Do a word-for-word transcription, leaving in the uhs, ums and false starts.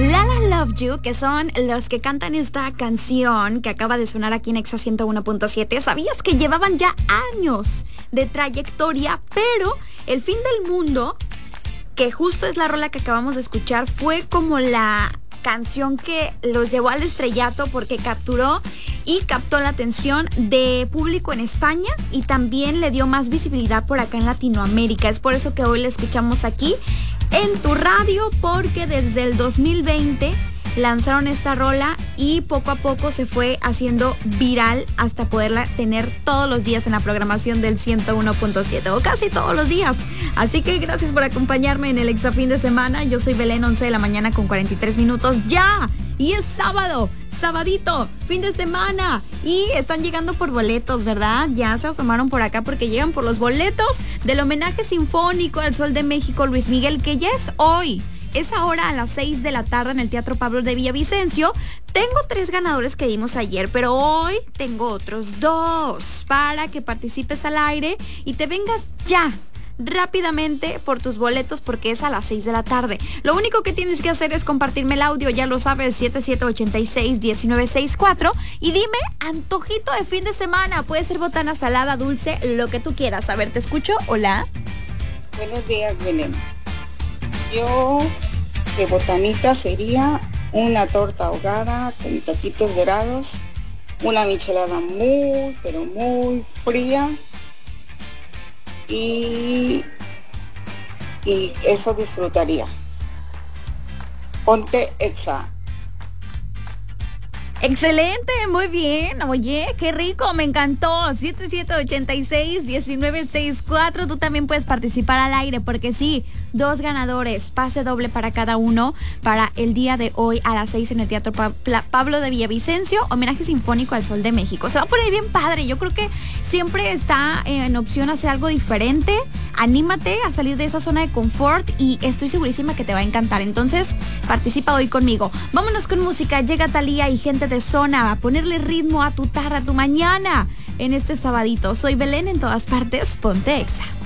Lala Love You, que son los que cantan esta canción que acaba de sonar aquí en Exa ciento uno punto siete. ¿Sabías que llevaban ya años de trayectoria? Pero el fin del mundo, que justo es la rola que acabamos de escuchar, fue como la canción que los llevó al estrellato porque capturó y captó la atención de público en España y también le dio más visibilidad por acá en Latinoamérica. Es por eso que hoy la escuchamos aquí en tu radio, porque desde el dos mil veinte lanzaron esta rola y poco a poco se fue haciendo viral hasta poderla tener todos los días en la programación del ciento uno punto siete, o casi todos los días. Así que gracias por acompañarme en el Exa Fin de Semana. Yo soy Belén, once de la mañana con cuarenta y tres minutos ya. Y es sábado, sabadito, fin de semana. Y están llegando por boletos, ¿verdad? Ya se asomaron por acá porque llegan por los boletos del homenaje sinfónico al Sol de México, Luis Miguel, que ya es hoy. Es ahora a las seis de la tarde en el Teatro Pablo de Villavicencio. Tengo tres ganadores que dimos ayer, pero hoy tengo otros dos para que participes al aire y te vengas ya rápidamente por tus boletos, porque es a las seis de la tarde. Lo único que tienes que hacer es compartirme el audio, ya lo sabes, siete siete ocho seis, uno nueve seis cuatro, y dime antojito de fin de semana. Puede ser botana, salada, dulce, lo que tú quieras. A ver, te escucho. Hola. Buenos días, Belén. Yo de botanita sería una torta ahogada con taquitos dorados, una michelada muy, pero muy fría, y, y eso disfrutaría. Ponte Exa. Excelente, muy bien. Oye, qué rico, me encantó. siete siete ocho seis, uno nueve seis cuatro. Tú también puedes participar al aire, porque sí, dos ganadores, pase doble para cada uno para el día de hoy a las seis en el Teatro pa- Pablo de Villavicencio, homenaje sinfónico al Sol de México. Se va a poner bien padre. Yo creo que siempre está en opción hacer algo diferente. Anímate a salir de esa zona de confort y estoy segurísima que te va a encantar. Entonces, participa hoy conmigo. Vámonos con música. Llega Thalía y gente de zona a ponerle ritmo a tu tarde, a tu mañana en este sabadito. Soy Belén, en todas partes, ponte Exa.